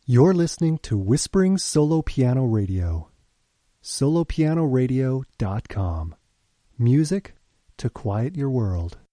You're listening to Whispering Solo Piano Radio. solopianoradio.com. Music to quiet your world.